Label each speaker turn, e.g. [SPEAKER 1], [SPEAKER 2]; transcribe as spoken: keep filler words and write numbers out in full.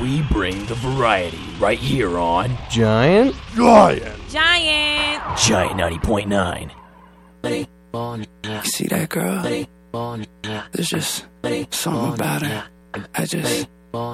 [SPEAKER 1] We bring the variety right here on
[SPEAKER 2] Giant?
[SPEAKER 3] Giant!
[SPEAKER 4] Giant!
[SPEAKER 1] Giant ninety point nine.
[SPEAKER 5] You see that girl? There's just something about her. I just